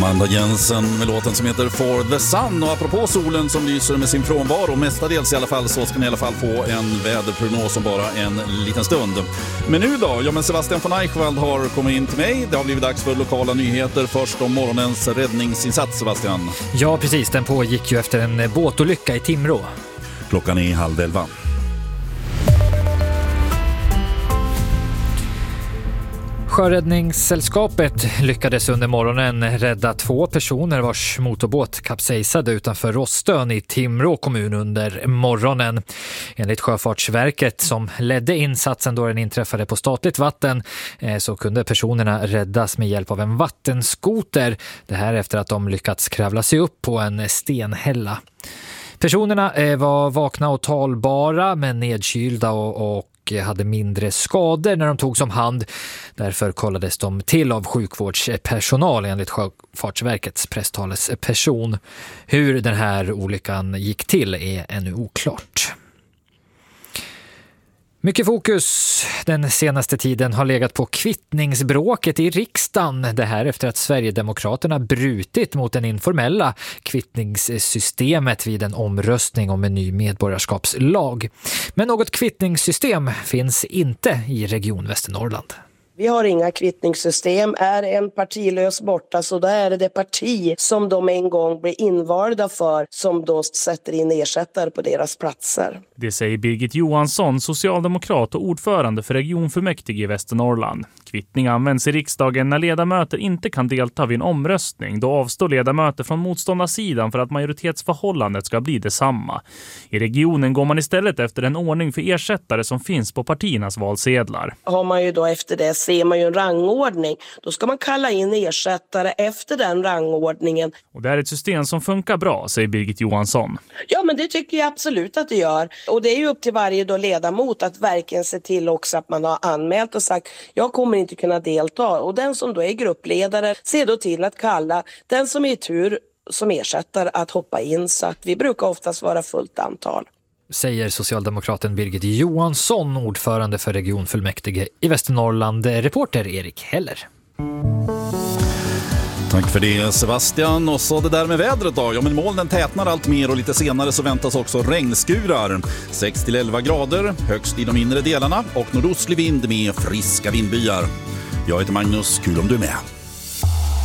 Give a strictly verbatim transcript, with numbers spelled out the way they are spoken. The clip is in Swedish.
Amanda Jensen med låten som heter For the Sun. Och apropå solen som lyser med sin frånvaro, mestadels i alla fall, så ska ni i alla fall få en väderprognos om bara en liten stund. Men nu då? Ja, men Sebastian von Eichwald har kommit in till mig. Det har blivit dags för lokala nyheter. Först om morgonens räddningsinsats, Sebastian. Ja, precis. Den pågick ju efter en båtolycka i Timrå. Klockan är halv elva. Sjöräddningssällskapet lyckades under morgonen rädda två personer vars motorbåt kapsejsade utanför Rostön i Timrå kommun under morgonen. Enligt Sjöfartsverket som ledde insatsen då den inträffade på statligt vatten så kunde personerna räddas med hjälp av en vattenskoter. Det här efter att de lyckats kravla sig upp på en stenhälla. Personerna var vakna och talbara men nedkylda och, och hade mindre skador när de togs om hand. Därför kollades de till av sjukvårdspersonal enligt Sjöfartsverkets presstalesperson. Hur den här olyckan gick till är ännu oklart. Mycket fokus den senaste tiden har legat på kvittningsbråket i riksdagen. Det här efter att Sverigedemokraterna brutit mot den informella kvittningssystemet vid en omröstning om en ny medborgarskapslag. Men något kvittningssystem finns inte i Region Västernorrland. Vi har inga kvittningssystem. Är en partilös borta så då är det det parti som de en gång blir invalda för som då sätter in ersättare på deras platser. Det säger Birgit Johansson, socialdemokrat och ordförande för regionfullmäktige i Västernorrland. Kvittning används i riksdagen när ledamöter inte kan delta vid en omröstning. Då avstår ledamöter från motståndarsidan för att majoritetsförhållandet ska bli detsamma. I regionen går man istället efter en ordning för ersättare som finns på partiernas valsedlar. Har man ju då efter det ser man ju en rangordning. Då ska man kalla in ersättare efter den rangordningen. Och det är ett system som funkar bra, säger Birgit Johansson. Ja, men det tycker jag absolut att det gör. Och det är ju upp till varje då ledamot att verkligen se till också att man har anmält och sagt jag kommer inte kunna delta. Och den som då är gruppledare ser då till att kalla den som är i tur som ersättare att hoppa in, så att vi brukar oftast vara fullt antal. Säger socialdemokraten Birgit Johansson, ordförande för regionfullmäktige i Västernorrland, reporter Erik Heller. Tack för det, Sebastian. Och så det där med vädret då. Ja, men molnen tätnar allt mer och lite senare så väntas också regnskurar. sex till elva grader, högst i de inre delarna och nordostlig vind med friska vindbyar. Jag heter Magnus, kul om du är med.